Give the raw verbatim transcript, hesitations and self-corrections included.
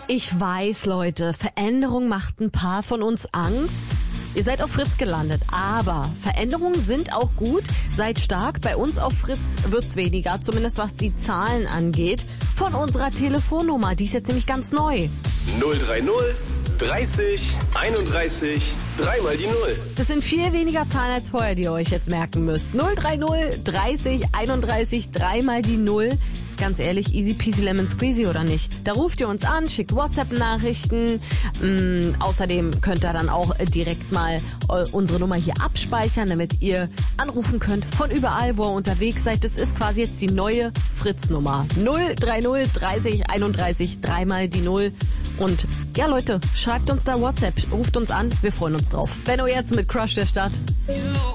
Ich weiß, Leute, Veränderung macht ein paar von uns Angst. Ihr seid auf Fritz gelandet, aber Veränderungen sind auch gut. Seid stark, bei uns auf Fritz wird's weniger, zumindest was die Zahlen angeht. Von unserer Telefonnummer, die ist jetzt nämlich ganz neu. null drei null dreißig einunddreißig dreimal die Null. Das sind viel weniger Zahlen als vorher, die ihr euch jetzt merken müsst. null drei null dreißig einunddreißig dreimal die Null. Ganz ehrlich, easy peasy lemon squeezy oder nicht? Da ruft ihr uns an, schickt WhatsApp-Nachrichten. Ähm, außerdem könnt ihr dann auch direkt mal äh, unsere Nummer hier abspeichern, damit ihr anrufen könnt von überall, wo ihr unterwegs seid. Das ist quasi jetzt die neue Fritz-Nummer. null drei null dreißig einunddreißig dreimal die Null. Und ja, Leute, schreibt uns da WhatsApp, ruft uns an, wir freuen uns drauf. Benno jetzt mit Crush der Stadt.